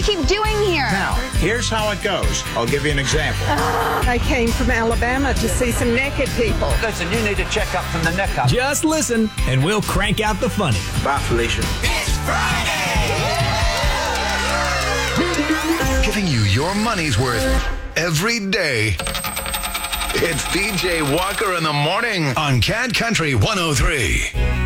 keep doing here? Now, here's how it goes. I'll give you an example. I came from Alabama to see some naked people. Listen, you need to check up from the neck up. Just listen, and we'll crank out the funny. Bye, Felicia. It's Friday! Giving you your money's worth every day. It's PJ Walker in the morning on Cat Country 103.